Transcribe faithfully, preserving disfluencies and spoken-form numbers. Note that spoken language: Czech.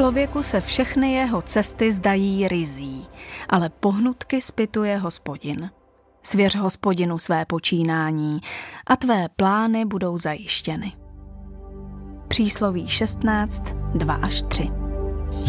Člověku se všechny jeho cesty zdají ryzí, ale pohnutky zpytuje Hospodin. Svěř Hospodinu své počínání a tvé plány budou zajištěny. Přísloví šestnáct, dva až tři.